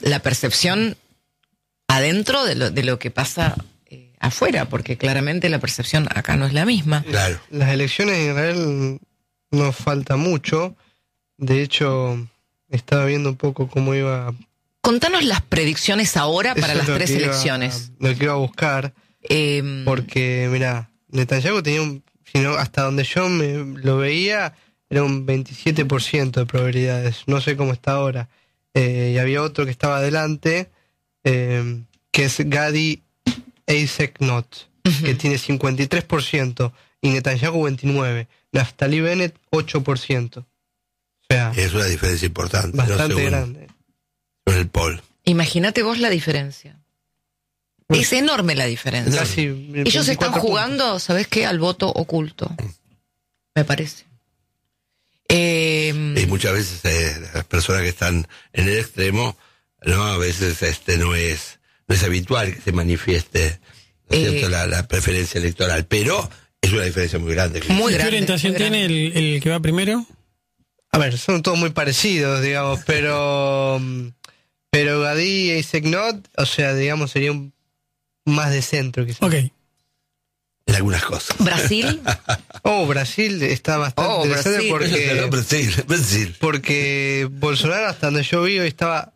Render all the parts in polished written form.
la percepción adentro de lo que pasa afuera, porque claramente la percepción acá no es la misma. Claro. Las elecciones en Israel no falta mucho. De hecho, estaba viendo un poco cómo iba. Contanos las predicciones ahora para Eso las es tres elecciones. Lo que iba a buscar. Porque, mirá, Netanyahu tenía hasta donde yo lo veía, era un 27% de probabilidades. No sé cómo está ahora. Y había otro que estaba adelante, que es Gadi Eiseknot, que tiene 53%, y Netanyahu 29%. Naftali Bennett 8%. O sea, es una diferencia importante. Bastante grande. Con el poll. Imagínate vos la diferencia. Es enorme la diferencia. Ellos están jugando, ¿sabés qué? Al voto oculto, me parece. Y muchas veces las personas que están en el extremo, no, a veces no es habitual que se manifieste, ¿no es cierto?, la preferencia electoral, pero es una diferencia muy grande. Muy grande. ¿Qué orientación tiene el que va primero? A ver, son todos muy parecidos, digamos, pero Gadi y Eiseknot, o sea, digamos, sería un más de centro, quizás. Ok. En algunas cosas. ¿Brasil? Brasil está bastante interesante Brasil. Porque Bolsonaro, hasta donde yo vi, estaba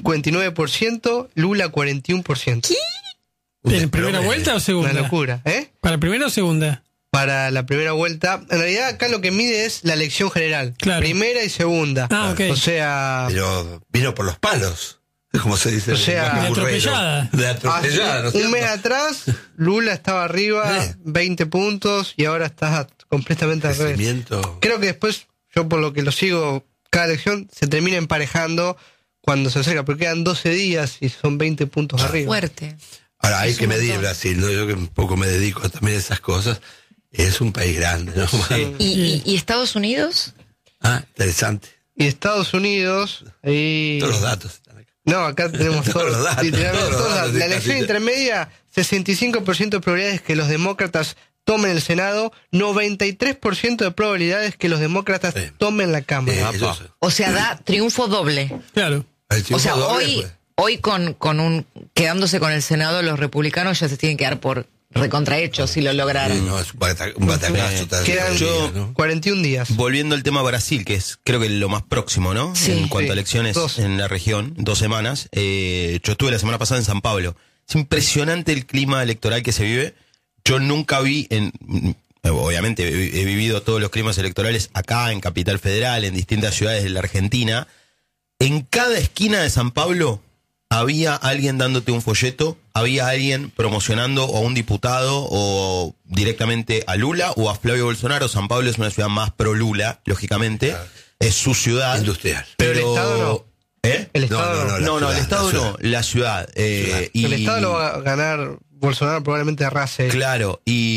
59%, Lula 41%. ¿qué? ¿En primera vuelta o segunda? Una locura, ¿eh? ¿Para primera o segunda? Para la primera vuelta. En realidad acá lo que mide es la elección general. Claro. Primera y segunda. Ok. O sea... Pero vino por los palos, como se dice. O sea, de atropellada. De atropellada, ¿no? Un mes atrás, Lula estaba arriba, 20 puntos, y ahora está completamente al revés. Creo que después, yo por lo que lo sigo, cada elección se termina emparejando cuando se acerca, porque quedan 12 días y son 20 puntos arriba. Fuerte. Ahora hay que medir Brasil, ¿no? Yo que un poco me dedico también a esas cosas. Es un país grande, ¿no? Sí. ¿Y Estados Unidos? Interesante. Y Estados Unidos, ahí... Todos los datos están acá. No, acá tenemos todos los datos. literalmente Todos los todos datos, la elección casi. intermedia, 65% de probabilidades que los demócratas tomen el Senado, 93% de probabilidades que los demócratas tomen la Cámara. O sea, da triunfo doble. Claro. O sea, hoy quedándose con el Senado, los republicanos ya se tienen que dar por recontrahechos si lo lograran. No, es un batacazo. Quedan 41 días. Volviendo al tema Brasil, que es creo que lo más próximo, ¿no? Sí. En cuanto a elecciones en la región, 2 semanas. Yo estuve la semana pasada en San Pablo. Es impresionante el clima electoral que se vive. Yo nunca vi obviamente he vivido todos los climas electorales acá en Capital Federal, en distintas ciudades de la Argentina. En cada esquina de San Pablo había alguien dándote un folleto, había alguien promocionando a un diputado o directamente a Lula o a Flavio Bolsonaro. San Pablo es una ciudad más pro Lula, lógicamente. Claro. Es su ciudad. Industrial. Pero el Estado no. El Estado no, el Estado no, la ciudad. Y el Estado lo va a ganar Bolsonaro, probablemente arrase. Claro,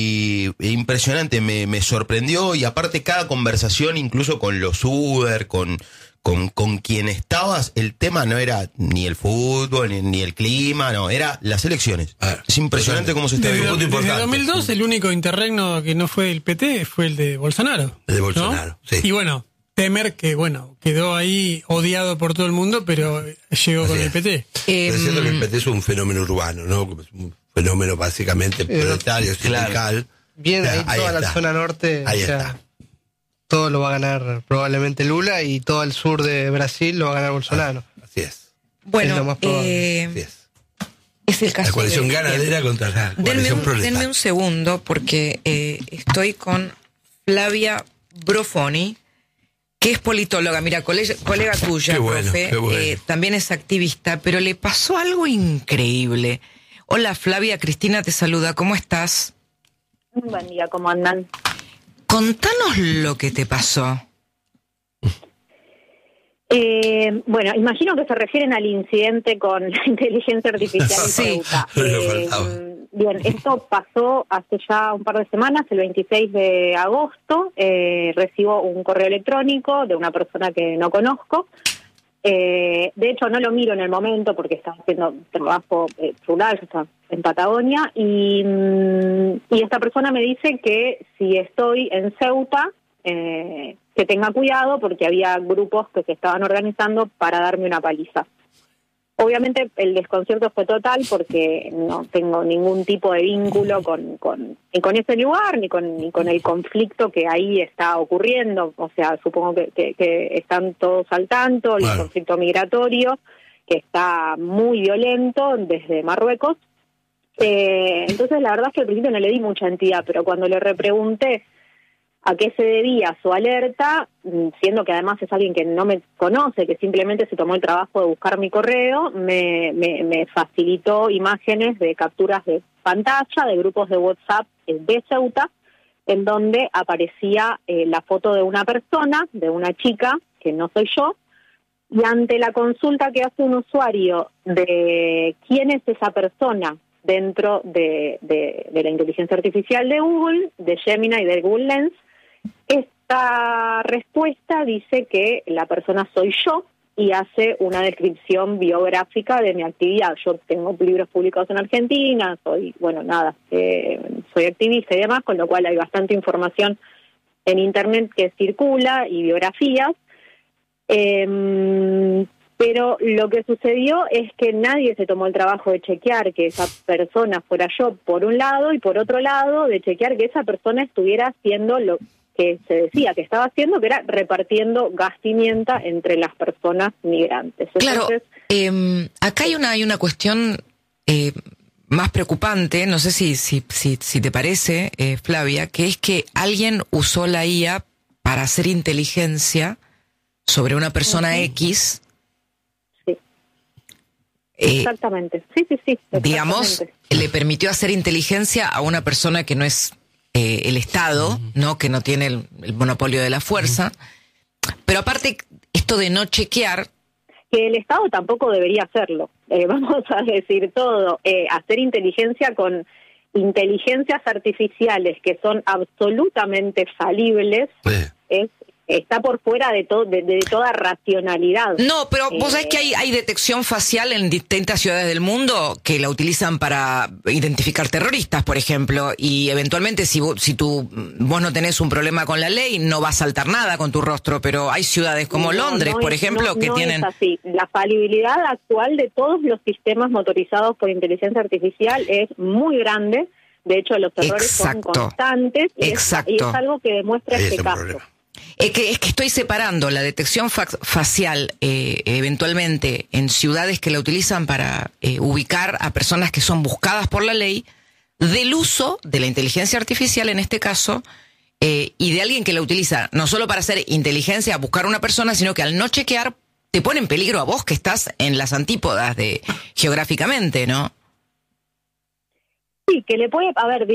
y impresionante, me sorprendió, y aparte cada conversación, incluso con los Uber, con quien estabas, el tema no era ni el fútbol, ni el clima, no, era las elecciones. Es impresionante cómo se está viviendo. Desde 2002 el único interregno que no fue el PT fue el de Bolsonaro. El de Bolsonaro, ¿no? sí. Y bueno, Temer, que quedó ahí odiado por todo el mundo, pero llegó Así con es. el PT. Es cierto que el PT es un fenómeno urbano, ¿no? Es un fenómeno básicamente proletario, sindical. Bien, ahí toda la zona norte, ahí está. Todo lo va a ganar probablemente Lula, y todo el sur de Brasil lo va a ganar Bolsonaro. Así es. Bueno, es lo más probable. Así es. Es el caso. La coalición ganadera contra la coalición proletaria. Denme un segundo, porque estoy con Flavia Brofoni, que es politóloga, mira, colega tuya, qué bueno, profe, qué bueno. también es activista, pero le pasó algo increíble. Hola Flavia, Cristina te saluda, ¿cómo estás? Un buen día, ¿cómo andan? Contanos lo que te pasó. Bueno, imagino que se refieren al incidente con la inteligencia artificial en Sí. Ceuta. Bien, esto pasó hace ya un par de semanas, el 26 de agosto. Recibo un correo electrónico de una persona que no conozco. De hecho, no lo miro en el momento porque estaba haciendo trabajo rural, yo estaba en Patagonia, y esta persona me dice que si estoy en Ceuta, que tenga cuidado porque había grupos que se estaban organizando para darme una paliza. Obviamente el desconcierto fue total porque no tengo ningún tipo de vínculo ni con ese lugar, ni con el conflicto que ahí está ocurriendo. O sea, supongo que están todos al tanto, el conflicto migratorio, que está muy violento desde Marruecos. Entonces la verdad es que al principio no le di mucha entidad, pero cuando le repregunté a qué se debía su alerta, siendo que además es alguien que no me conoce, que simplemente se tomó el trabajo de buscar mi correo, me facilitó imágenes de capturas de pantalla de grupos de WhatsApp de Ceuta, en donde aparecía la foto de una persona, de una chica, que no soy yo, y ante la consulta que hace un usuario de quién es esa persona dentro de la inteligencia artificial de Google, de Gemini y de Google Lens, esta respuesta dice que la persona soy yo y hace una descripción biográfica de mi actividad. Yo tengo libros publicados en Argentina, soy activista y demás, con lo cual hay bastante información en Internet que circula y biografías. Pero lo que sucedió es que nadie se tomó el trabajo de chequear que esa persona fuera yo, por un lado, y por otro lado, de chequear que esa persona estuviera haciendo lo que se decía que estaba haciendo, que era repartiendo gas pimienta entre las personas migrantes. Entonces, claro, acá hay una cuestión más preocupante, no sé si te parece, Flavia, que es que alguien usó la IA para hacer inteligencia sobre una persona X. Sí. Exactamente. Sí. Digamos, le permitió hacer inteligencia a una persona que no es el Estado, ¿no? Que no tiene el monopolio de la fuerza. Pero aparte, esto de no chequear... Que el Estado tampoco debería hacerlo. Vamos a decir todo. Hacer inteligencia con inteligencias artificiales que son absolutamente falibles está por fuera de toda racionalidad. No, pero vos sabés que hay detección facial en distintas ciudades del mundo que la utilizan para identificar terroristas, por ejemplo, y eventualmente si vos no tenés un problema con la ley, no va a saltar nada con tu rostro, pero hay ciudades como Londres, por ejemplo, que tienen... No es así. La falibilidad actual de todos los sistemas motorizados por inteligencia artificial es muy grande. De hecho, los errores son constantes y es algo que demuestra este caso. Es que estoy separando la detección facial eventualmente en ciudades que la utilizan para ubicar a personas que son buscadas por la ley del uso de la inteligencia artificial en este caso y de alguien que la utiliza no solo para hacer inteligencia, buscar a una persona, sino que al no chequear te pone en peligro a vos que estás en las antípodas geográficamente, ¿no? Sí, que le puede... A ver,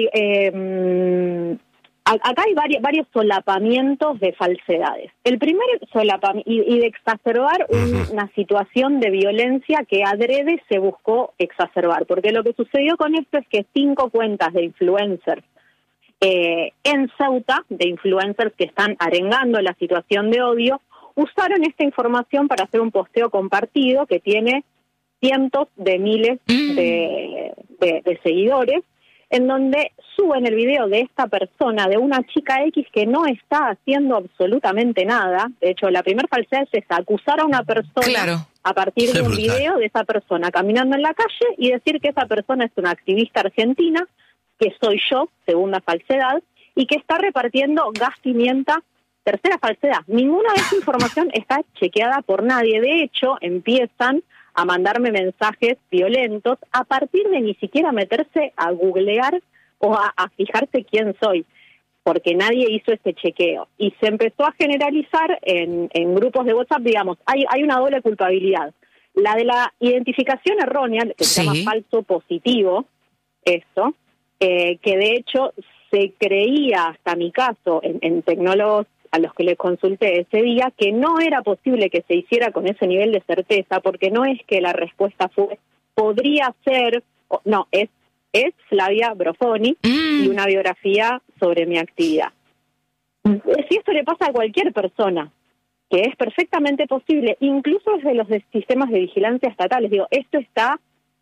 acá hay varios solapamientos de falsedades. El primer solapamiento, y de exacerbar una situación de violencia que adrede se buscó exacerbar, porque lo que sucedió con esto es que 5 cuentas de influencers en Ceuta, de influencers que están arengando la situación de odio, usaron esta información para hacer un posteo compartido que tiene cientos de miles de seguidores, en donde suben el video de esta persona, de una chica X que no está haciendo absolutamente nada. De hecho, la primera falsedad es esa, acusar a una persona a partir de un video de esa persona caminando en la calle y decir que esa persona es una activista argentina, que soy yo, segunda falsedad, y que está repartiendo gas pimienta, tercera falsedad. Ninguna de esa información está chequeada por nadie. De hecho, empiezan a mandarme mensajes violentos a partir de ni siquiera meterse a googlear o a fijarse quién soy, porque nadie hizo ese chequeo. Y se empezó a generalizar en grupos de WhatsApp, digamos, hay una doble culpabilidad. La de la identificación errónea, que se llama falso positivo, esto, que de hecho se creía, hasta mi caso, en tecnólogos a los que les consulté ese día, que no era posible que se hiciera con ese nivel de certeza, porque no es que la respuesta fue, podría ser, no, es Flavia Brofoni y una biografía sobre mi actividad. Si esto le pasa a cualquier persona, que es perfectamente posible, incluso desde los sistemas de vigilancia estatales, digo, esto está,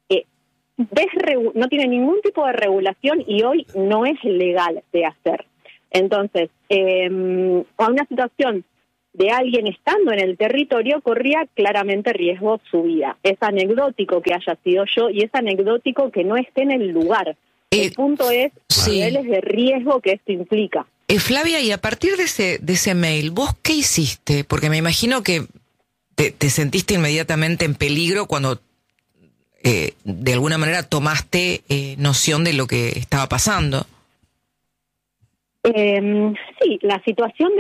no tiene ningún tipo de regulación y hoy no es legal de hacer. Entonces, a una situación de alguien estando en el territorio, corría claramente riesgo su vida. Es anecdótico que haya sido yo y es anecdótico que no esté en el lugar. El punto es los niveles de riesgo que esto implica. Flavia, y a partir de ese mail, ¿vos qué hiciste? Porque me imagino que te sentiste inmediatamente en peligro cuando de alguna manera tomaste noción de lo que estaba pasando. Sí, la situación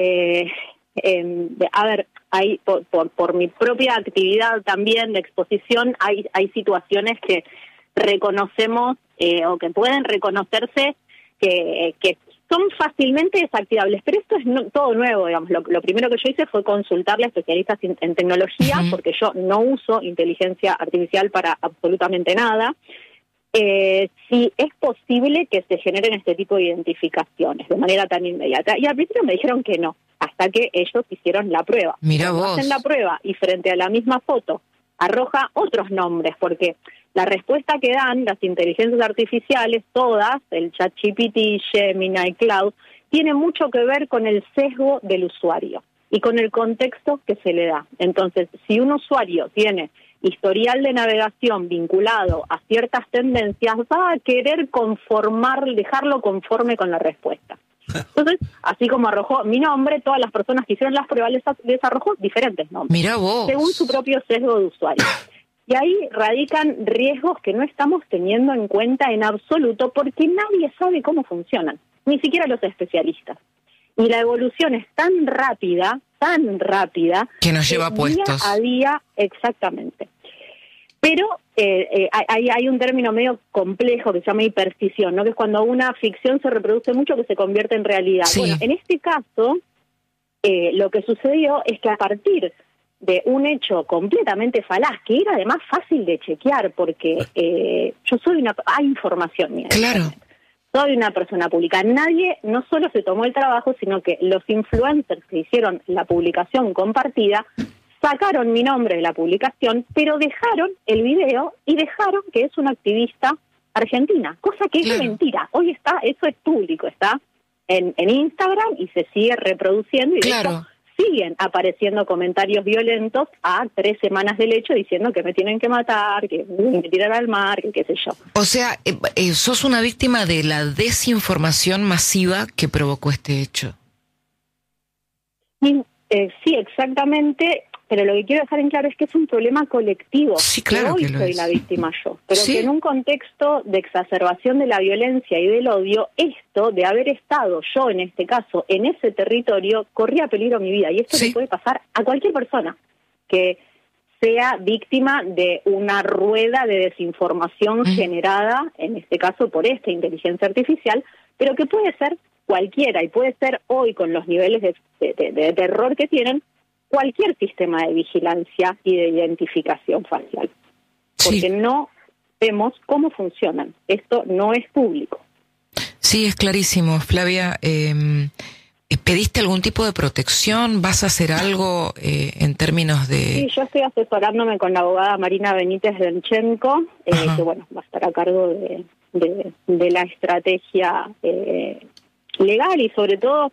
a ver, hay por mi propia actividad también de exposición, hay situaciones que reconocemos o que pueden reconocerse que son fácilmente desactivables, pero esto es todo nuevo, digamos. Lo primero que yo hice fue consultarle a especialistas en tecnología, porque yo no uso inteligencia artificial para absolutamente nada. Si es posible que se generen este tipo de identificaciones de manera tan inmediata. Y al principio me dijeron que no, hasta que ellos hicieron la prueba. Mira vos. Hacen la prueba y frente a la misma foto arroja otros nombres, porque la respuesta que dan las inteligencias artificiales, todas, el ChatGPT, Gemini, Cloud, tiene mucho que ver con el sesgo del usuario y con el contexto que se le da. Entonces, si un usuario tiene historial de navegación vinculado a ciertas tendencias, va a querer dejarlo conforme con la respuesta. Entonces, así como arrojó mi nombre, todas las personas que hicieron las pruebas les arrojó diferentes nombres. Mira vos. Según su propio sesgo de usuario. Y ahí radican riesgos que no estamos teniendo en cuenta en absoluto porque nadie sabe cómo funcionan, ni siquiera los especialistas. Y la evolución es tan rápida, que nos lleva puestos. Día a día, exactamente. Pero hay un término medio complejo que se llama hiperstición, ¿no? Que es cuando una ficción se reproduce mucho que se convierte en realidad. Sí. Bueno, en este caso, lo que sucedió es que a partir de un hecho completamente falaz, que era además fácil de chequear, porque yo hay información mía. Claro. Soy una persona pública. Nadie no solo se tomó el trabajo, sino que los influencers que hicieron la publicación compartida sacaron mi nombre de la publicación, pero dejaron el video y dejaron que es una activista argentina, cosa que es mentira. Hoy eso es público, está en Instagram y se sigue reproduciendo y de hecho siguen apareciendo comentarios violentos a 3 semanas del hecho diciendo que me tienen que matar, que me tiran al mar, que qué sé yo. O sea, sos una víctima de la desinformación masiva que provocó este hecho. Sí, exactamente, pero lo que quiero dejar en claro es que es un problema colectivo. Sí, claro que hoy que lo soy es. la víctima yo, pero Sí. que en un contexto de exacerbación de la violencia y del odio, esto de haber estado yo, en este caso, en ese territorio, corría peligro mi vida. Y esto Sí. le puede pasar a cualquier persona que sea víctima de una rueda de desinformación generada, en este caso por esta inteligencia artificial, pero que puede ser cualquiera, y puede ser hoy con los niveles de terror que tienen, cualquier sistema de vigilancia y de identificación facial. Porque no vemos cómo funcionan. Esto no es público. Sí, es clarísimo. Flavia, ¿pediste algún tipo de protección? ¿Vas a hacer algo en términos de...? Sí, yo estoy asesorándome con la abogada Marina Benítez Denchenko, que bueno, va a estar a cargo de la estrategia legal y sobre todo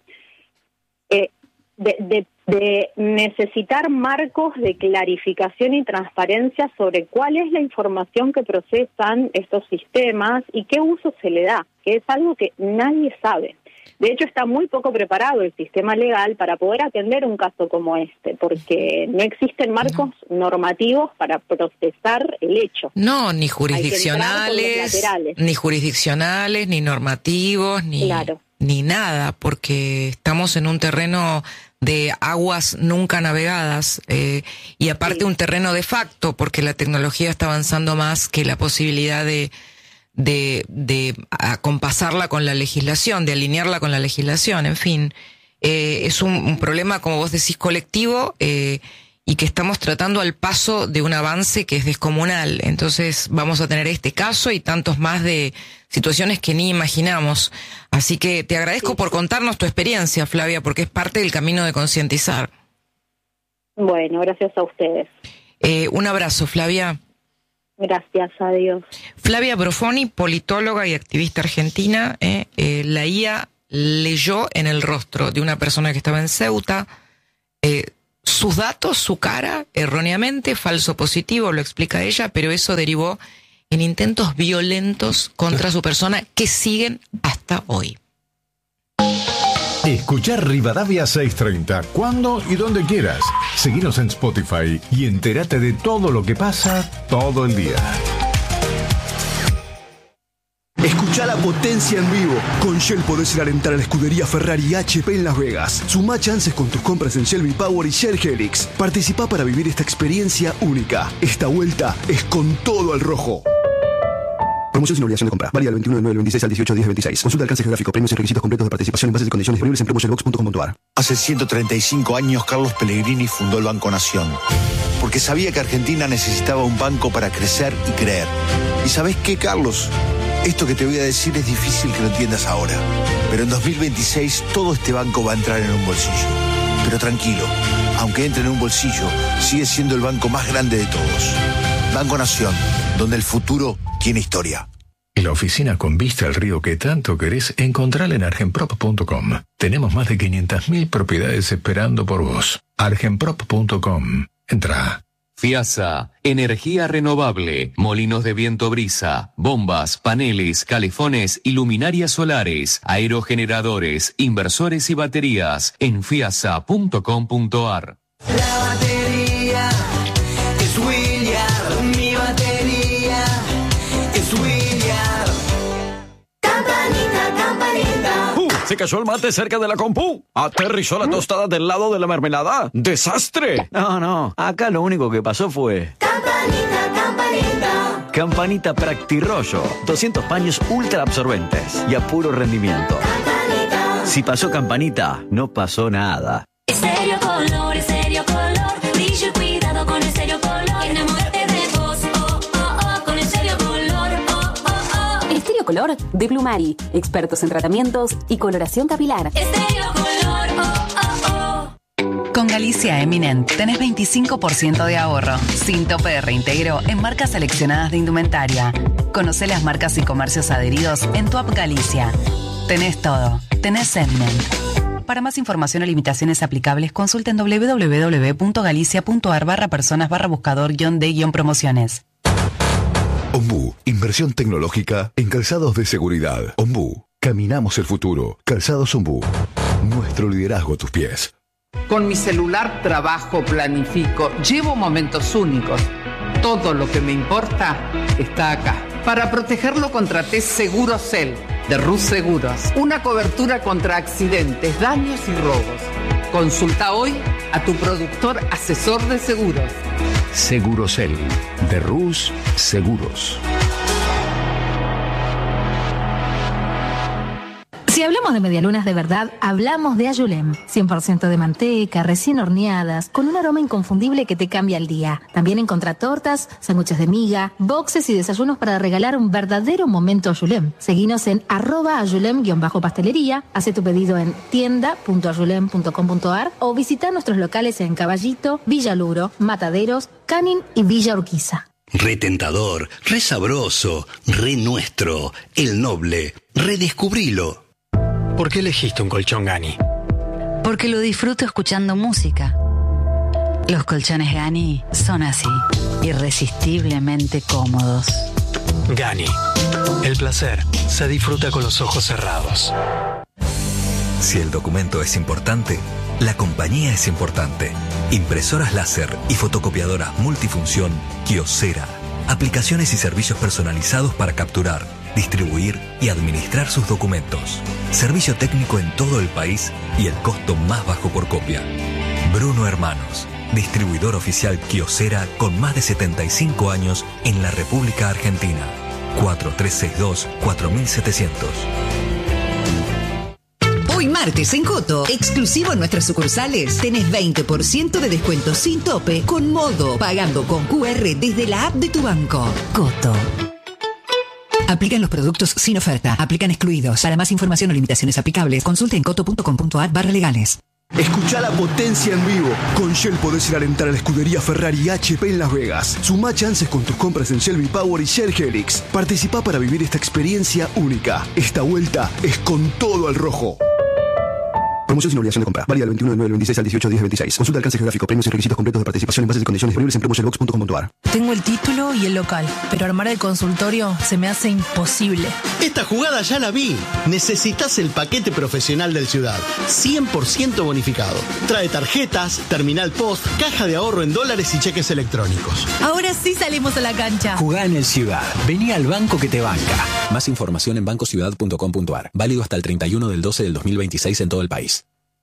de necesitar marcos de clarificación y transparencia sobre cuál es la información que procesan estos sistemas y qué uso se le da, que es algo que nadie sabe. De hecho, está muy poco preparado el sistema legal para poder atender un caso como este, porque no existen marcos normativos para procesar el hecho. No, ni jurisdiccionales, ni normativos, ni nada, porque estamos en un terreno de aguas nunca navegadas y aparte un terreno de facto, porque la tecnología está avanzando más que la posibilidad de acompasarla con la legislación, de alinearla con la legislación, en fin. Es un problema, como vos decís, colectivo y que estamos tratando al paso de un avance que es descomunal. Entonces vamos a tener este caso y tantos más de situaciones que ni imaginamos. Así que te agradezco por contarnos tu experiencia, Flavia, porque es parte del camino de concientizar. Bueno, gracias a ustedes. Un abrazo, Flavia. Gracias, adiós. Flavia Brofoni, politóloga y activista argentina, la IA leyó en el rostro de una persona que estaba en Ceuta sus datos, su cara, erróneamente, falso positivo, lo explica ella, pero eso derivó en intentos violentos contra su persona que siguen hasta hoy. Escuchar Rivadavia 630, cuando y donde quieras. Seguinos en Spotify y entérate de todo lo que pasa todo el día. Escuchá la potencia en vivo. Con Shell podés ir a alentar a la escudería Ferrari HP en Las Vegas. Sumá chances con tus compras en Shell V-Power y Shell Helix. Participá para vivir esta experiencia única. Esta vuelta es con todo al rojo. Promoción sin obligación de compra. Válida del 21 del 9 del 26 al 18 del 10 del 26. Consulta alcance geográfico, premios y requisitos completos de participación y bases de condiciones disponibles en promotionbox.com.ar. Hace 135 años Carlos Pellegrini fundó el Banco Nación. Porque sabía que Argentina necesitaba un banco para crecer y creer. ¿Y sabés qué, Carlos? Esto que te voy a decir es difícil que lo entiendas ahora. Pero en 2026 todo este banco va a entrar en un bolsillo. Pero tranquilo, aunque entre en un bolsillo, sigue siendo el banco más grande de todos. Banco Nación, donde el futuro tiene historia. La oficina con vista al río que tanto querés, encontrala en argenprop.com. Tenemos más de 500.000 propiedades esperando por vos. argenprop.com. Entra. FIASA, energía renovable, molinos de viento brisa, bombas, paneles, calefones y luminarias solares, aerogeneradores, inversores y baterías en fiasa.com.ar. La batería es William, mi batería es William. Campanita, campanita. Se cayó el mate cerca de la compu. Aterrizó la tostada del lado de la mermelada. ¡Desastre! No, acá lo único que pasó fue... Campanita, campanita. Campanita Practirollo. 200 paños ultra absorbentes y a puro rendimiento. Campanita. Si pasó Campanita, no pasó nada. Estéreo color, brillo y cuidado con Estéreo color. Enamórate de vos, con Estéreo color, Estéreo color de Blumari, expertos en tratamientos y coloración capilar. Estéreo color, Con Galicia Eminent tenés 25% de ahorro, sin tope de reintegro en marcas seleccionadas de indumentaria. Conocé las marcas y comercios adheridos en tu app Galicia. Tenés todo, tenés Eminent. Para más información o limitaciones aplicables, consulta en www.galicia.ar/personas/buscador-d-promociones. Ombú, inversión tecnológica en calzados de seguridad. Ombú, caminamos el futuro. Calzados Ombú, nuestro liderazgo a tus pies. Con mi celular trabajo, planifico, llevo momentos únicos. Todo lo que me importa está acá. Para protegerlo contraté Segurocel de Rus Seguros. Una cobertura contra accidentes, daños y robos. Consulta hoy a tu productor asesor de seguros. Segurocel de Rus Seguros. Si hablamos de medialunas de verdad, hablamos de Ayulem. 100% de manteca, recién horneadas, con un aroma inconfundible que te cambia el día. También encontrá tortas, sándwiches de miga, boxes y desayunos para regalar un verdadero momento Ayulem. Seguinos en @ayulem_pastelería, hace tu pedido en tienda.ayulem.com.ar o visita nuestros locales en Caballito, Villaluro, Mataderos, Canin y Villa Urquiza. Re tentador, re sabroso, re nuestro, el noble, redescubrilo. ¿Por qué elegiste un colchón Gani? Porque lo disfruto escuchando música. Los colchones Gani son así, irresistiblemente cómodos. Gani, el placer se disfruta con los ojos cerrados. Si el documento es importante, la compañía es importante. Impresoras láser y fotocopiadoras multifunción Kyocera. Aplicaciones y servicios personalizados para capturar, distribuir y administrar sus documentos. Servicio técnico en todo el país y el costo más bajo por copia. Bruno Hermanos, distribuidor oficial Kyocera con más de 75 años en la República Argentina. 4362-4700. Hoy martes en Coto, exclusivo en nuestras sucursales, tenés 20% de descuento sin tope con Modo, pagando con QR desde la app de tu banco. Coto. Aplican los productos sin oferta, aplican excluidos. Para más información o limitaciones aplicables, consulte en coto.com.ar/legales. Escuchá la potencia en vivo. Con Shell podés ir a alentar a la escudería Ferrari HP en Las Vegas. Sumá chances con tus compras en Shell V-Power y Shell Helix. Participá para vivir esta experiencia única. Esta vuelta es con todo al rojo. Promoción sin obligación de compra. Válida del 21 del 9 del 26 al 18 del 10 del 26. Consulta alcance geográfico, premios y requisitos completos de participación en bases y condiciones disponibles en promotionbox.com.ar. Tengo el título y el local, pero armar el consultorio se me hace imposible. Esta jugada ya la vi. Necesitas el paquete profesional del Ciudad. 100% bonificado. Trae tarjetas, terminal post, caja de ahorro en dólares y cheques electrónicos. Ahora sí salimos a la cancha. Jugá en el Ciudad. Vení al banco que te banca. Más información en bancociudad.com.ar. Válido hasta el 31 del 12 del 2026 en todo el país.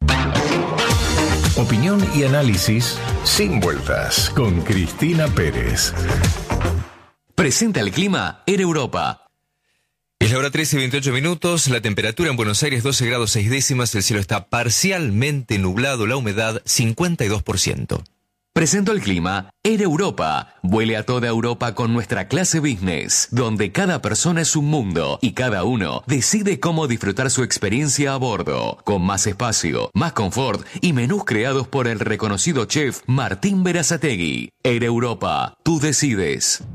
Opinión y análisis sin vueltas con Cristina Pérez. Presenta el clima Air Europa. Es la hora 13 y 28 minutos, la temperatura en Buenos Aires 12 grados 6 décimas, el cielo está parcialmente nublado, la humedad 52%. Presento el clima Air Europa. Vuele a toda Europa con nuestra clase business, donde cada persona es un mundo y cada uno decide cómo disfrutar su experiencia a bordo, con más espacio, más confort y menús creados por el reconocido chef Martín Berazategui. Air Europa, tú decides.